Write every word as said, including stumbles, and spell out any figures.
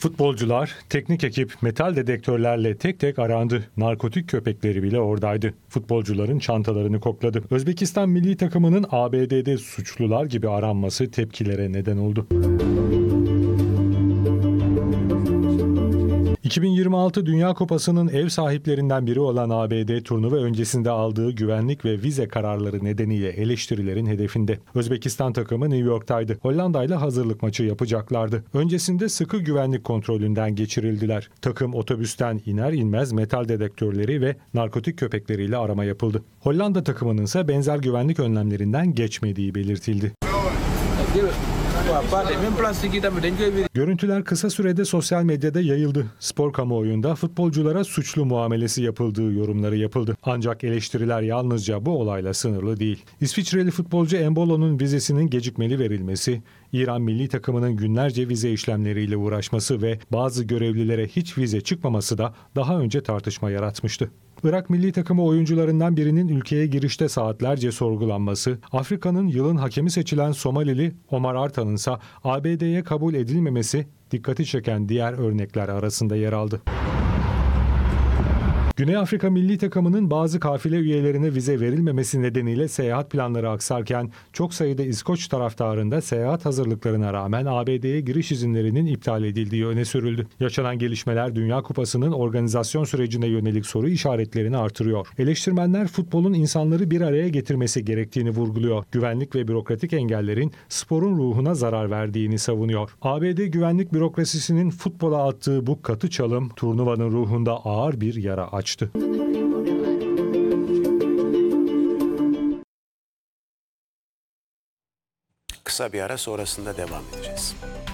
Futbolcular, teknik ekip metal dedektörlerle tek tek arandı. Narkotik köpekleri bile oradaydı. Futbolcuların çantalarını kokladı. Özbekistan milli takımının A B D'de suçlular gibi aranması tepkilere neden oldu. iki bin yirmi altı Dünya Kupası'nın ev sahiplerinden biri olan A B D turnuva öncesinde aldığı güvenlik ve vize kararları nedeniyle eleştirilerin hedefinde. Özbekistan takımı New York'taydı. Hollanda ile hazırlık maçı yapacaklardı. Öncesinde sıkı güvenlik kontrolünden geçirildiler. Takım otobüsten iner inmez metal dedektörleri ve narkotik köpekleriyle arama yapıldı. Hollanda takımının ise benzer güvenlik önlemlerinden geçmediği belirtildi. Görüntüler kısa sürede sosyal medyada yayıldı. Spor kamuoyunda futbolculara suçlu muamelesi yapıldığı yorumları yapıldı. Ancak eleştiriler yalnızca bu olayla sınırlı değil. İsviçreli futbolcu Embolo'nun vizesinin gecikmeli verilmesi, İran milli takımının günlerce vize işlemleriyle uğraşması ve bazı görevlilere hiç vize çıkmaması da daha önce tartışma yaratmıştı. Irak milli takımı oyuncularından birinin ülkeye girişte saatlerce sorgulanması, Afrika'nın yılın hakemi seçilen Somalili Omar Artan'ın ise A B D'ye kabul edilmemesi dikkati çeken diğer örnekler arasında yer aldı. Güney Afrika milli takımının bazı kafile üyelerine vize verilmemesi nedeniyle seyahat planları aksarken çok sayıda İskoç taraftarında seyahat hazırlıklarına rağmen A B D'ye giriş izinlerinin iptal edildiği öne sürüldü. Yaşanan gelişmeler Dünya Kupası'nın organizasyon sürecine yönelik soru işaretlerini artırıyor. Eleştirmenler futbolun insanları bir araya getirmesi gerektiğini vurguluyor. Güvenlik ve bürokratik engellerin sporun ruhuna zarar verdiğini savunuyor. A B D güvenlik bürokrasisinin futbola attığı bu katı çalım turnuvanın ruhunda ağır bir yara açtı. Kısa bir ara sonrasında devam edeceğiz.